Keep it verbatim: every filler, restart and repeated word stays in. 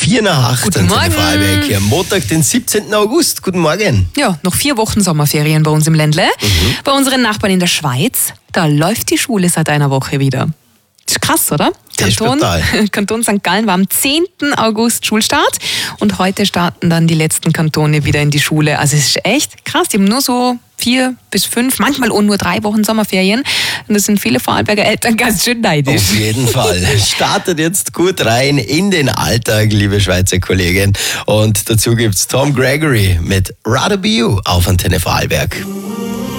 Vier nach acht. Guten Morgen. Vorarlberg. Hier am Montag, den siebzehnten August. Guten Morgen. Ja, noch vier Wochen Sommerferien bei uns im Ländle. Mhm. Bei unseren Nachbarn in der Schweiz, da läuft die Schule seit einer Woche wieder. Das ist krass, oder? Das Kanton, ist Kanton Sankt Gallen war am zehnten August Schulstart und heute starten dann die letzten Kantone wieder in die Schule. Also es ist echt krass, die haben nur so vier bis fünf, manchmal auch nur drei Wochen Sommerferien. Und das sind viele Vorarlberger Eltern ganz schön neidisch. Auf jeden Fall. Startet jetzt gut rein in den Alltag, liebe Schweizer Kollegin. Und dazu gibt's Tom Gregory mit Rather Be You auf Antenne Vorarlberg.